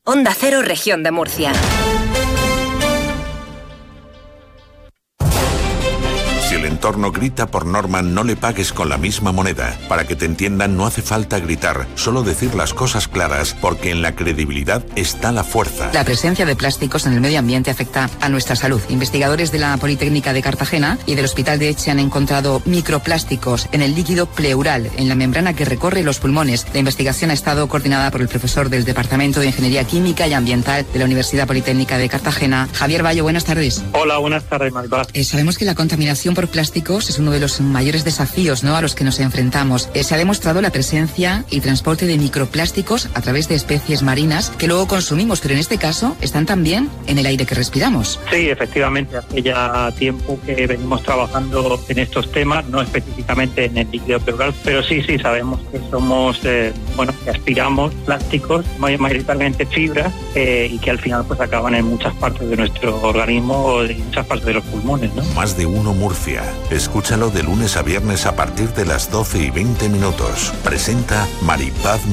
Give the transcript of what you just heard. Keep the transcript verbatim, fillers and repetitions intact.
Onda Cero, Región de Murcia. Si el entorno grita, por norma no le pagues con la misma moneda. Para que te entiendan no hace falta gritar, solo decir las cosas claras, porque en la credibilidad está la fuerza. La presencia de plásticos en el medio ambiente afecta a nuestra salud. Investigadores de la Politécnica de Cartagena y del Hospital de Elche han encontrado microplásticos en el líquido pleural, en la membrana que recorre los pulmones. La investigación ha estado coordinada por el profesor del Departamento de Ingeniería Química y Ambiental de la Universidad Politécnica de Cartagena, Javier Bayo. Buenas tardes. Hola, buenas tardes, Maribel. Eh, sabemos que la contaminación por plásticos es uno de los mayores desafíos, ¿no?, a los que nos enfrentamos. Eh, se ha demostrado la presencia y transporte de microplásticos a través de especies marinas que luego consumimos, pero en este caso están también en el aire que respiramos. Sí, efectivamente, hace ya tiempo que venimos trabajando en estos temas, no específicamente en el líquido pleural, pero sí, sí, sabemos que somos, eh, bueno, que aspiramos plásticos, mayoritariamente fibras, eh, y que al final pues acaban en muchas partes de nuestro organismo y en muchas partes de los pulmones, ¿no? Más de uno Murcia. Escúchalo de lunes a viernes a partir de las doce y veinte minutos. Presenta Maripaz